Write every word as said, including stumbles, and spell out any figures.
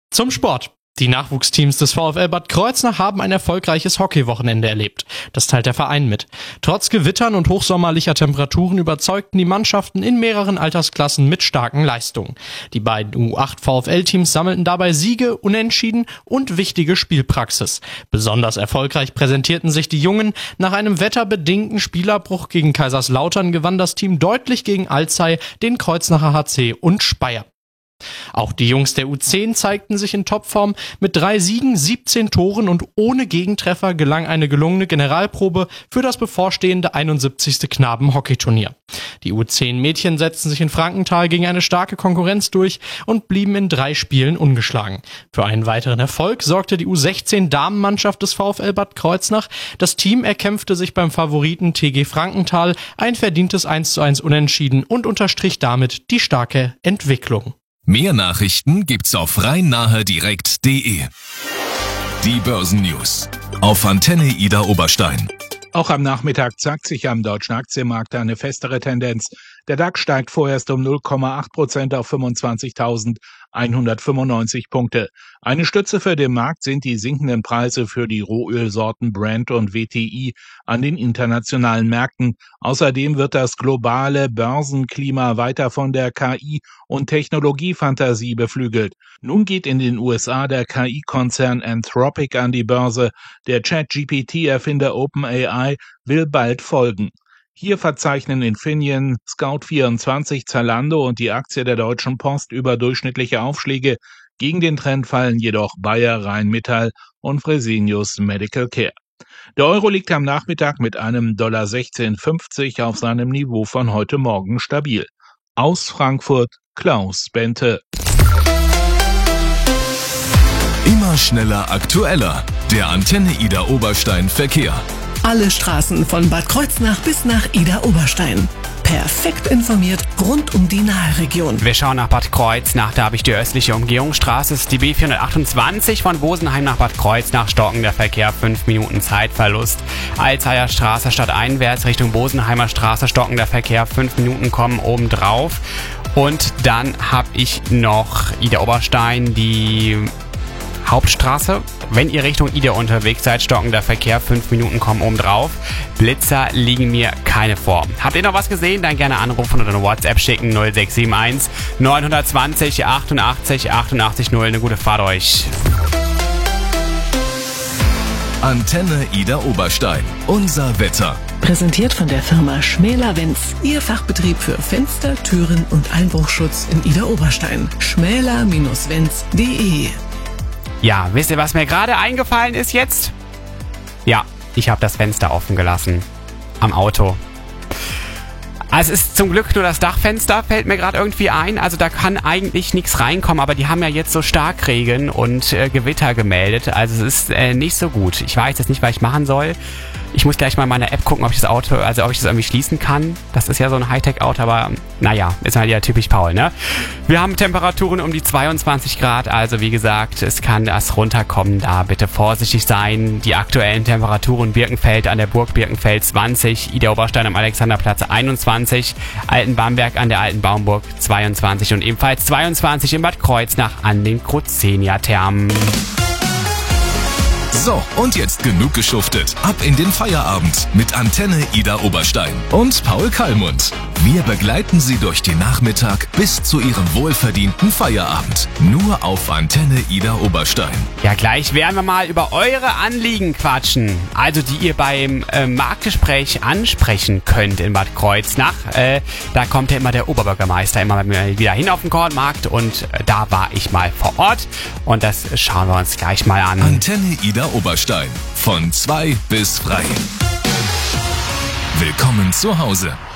Zum Sport. Die Nachwuchsteams des VfL Bad Kreuznach haben ein erfolgreiches Hockeywochenende erlebt. Das teilt der Verein mit. Trotz Gewittern und hochsommerlicher Temperaturen überzeugten die Mannschaften in mehreren Altersklassen mit starken Leistungen. Die beiden U acht VfL-Teams sammelten dabei Siege, Unentschieden und wichtige Spielpraxis. Besonders erfolgreich präsentierten sich die Jungen. Nach einem wetterbedingten Spielabbruch gegen Kaiserslautern gewann das Team deutlich gegen Alzey, den Kreuznacher H C und Speyer. Auch die Jungs der U zehn zeigten sich in Topform. Mit drei Siegen, siebzehn Toren und ohne Gegentreffer gelang eine gelungene Generalprobe für das bevorstehende einundsiebzigste Knaben-Hockeyturnier. Die U zehn Mädchen setzten sich in Frankenthal gegen eine starke Konkurrenz durch und blieben in drei Spielen ungeschlagen. Für einen weiteren Erfolg sorgte die U sechzehn Damenmannschaft des VfL Bad Kreuznach. Das Team erkämpfte sich beim Favoriten T G Frankenthal ein verdientes eins zu eins Unentschieden und unterstrich damit die starke Entwicklung. Mehr Nachrichten gibt's auf rhein-nahe direkt punkt de. Die Börsennews auf Antenne Ida Oberstein. Auch am Nachmittag zeigt sich am deutschen Aktienmarkt eine festere Tendenz. Der DAX steigt vorerst um null Komma acht Prozent auf fünfundzwanzigtausendeinhundertfünfundneunzig Punkte. Eine Stütze für den Markt sind die sinkenden Preise für die Rohölsorten Brent und W T I an den internationalen Märkten. Außerdem wird das globale Börsenklima weiter von der K I- und Technologiefantasie beflügelt. Nun geht in den U S A der K I-Konzern Anthropic an die Börse. Der Chat-G P T-Erfinder OpenAI will bald folgen. Hier verzeichnen Infineon, Scout vierundzwanzig, Zalando und die Aktie der Deutschen Post überdurchschnittliche Aufschläge. Gegen den Trend fallen jedoch Bayer, Rheinmetall und Fresenius Medical Care. Der Euro liegt am Nachmittag mit einem Dollar sechzehn fünfzig auf seinem Niveau von heute Morgen stabil. Aus Frankfurt, Klaus Bente. Immer schneller, aktueller. Der Antenne Ida Oberstein Verkehr. Alle Straßen von Bad Kreuznach bis nach Ida Oberstein. Perfekt informiert rund um die Naheregion. Wir schauen nach Bad Kreuznach. Da habe ich die östliche Umgehungsstraße. Das ist die B vierhundertachtundzwanzig von Bosenheim nach Bad Kreuznach. Stockender Verkehr, fünf Minuten Zeitverlust. Alzeyer Straße stadteinwärts Richtung Bosenheimer Straße. Stockender Verkehr, fünf Minuten kommen obendrauf. Und dann habe ich noch Ida Oberstein, die Hauptstraße. Wenn ihr Richtung Ida unterwegs seid, stockender Verkehr, fünf Minuten kommen oben drauf. Blitzer liegen mir keine vor. Habt ihr noch was gesehen? Dann gerne anrufen oder eine WhatsApp schicken. null sechs sieben eins neun zwei null achtundachtzig achtundachtzig null. Eine gute Fahrt euch. Antenne Ida Oberstein. Unser Wetter. Präsentiert von der Firma Schmäler-Wenz. Ihr Fachbetrieb für Fenster, Türen und Einbruchschutz in Ida Oberstein. schmäler Wenz punkt de. Ja, wisst ihr, was mir gerade eingefallen ist jetzt? Ja, ich habe das Fenster offen gelassen. Am Auto. Also es ist zum Glück nur das Dachfenster, fällt mir gerade irgendwie ein. Also da kann eigentlich nichts reinkommen, aber die haben ja jetzt so Starkregen und äh, Gewitter gemeldet. Also es ist äh, nicht so gut. Ich weiß jetzt nicht, was ich machen soll. Ich muss gleich mal in meiner App gucken, ob ich das Auto, also ob ich das irgendwie schließen kann. Das ist ja so ein Hightech-Auto, aber naja, ist halt ja typisch Paul, ne? Wir haben Temperaturen um die zweiundzwanzig Grad, also wie gesagt, es kann das runterkommen, da bitte vorsichtig sein. Die aktuellen Temperaturen: Birkenfeld an der Burg Birkenfeld zwanzig, Ida Oberstein am Alexanderplatz einundzwanzig, Altenbamberg an der Alten Baumburg zweiundzwanzig und ebenfalls zweiundzwanzig in Bad Kreuznach an den Cruzenia-Thermen. So, und jetzt genug geschuftet. Ab in den Feierabend mit Antenne Ida Oberstein und Paul Kallmund. Wir begleiten Sie durch den Nachmittag bis zu Ihrem wohlverdienten Feierabend. Nur auf Antenne Ida Oberstein. Ja, gleich werden wir mal über eure Anliegen quatschen. Also, die ihr beim äh, Marktgespräch ansprechen könnt in Bad Kreuznach. Äh, da kommt ja immer der Oberbürgermeister immer mal wieder hin auf den Kornmarkt und äh, da war ich mal vor Ort. Und das schauen wir uns gleich mal an. Antenne Ida Oberstein. Von zwei bis frei. Willkommen zu Hause.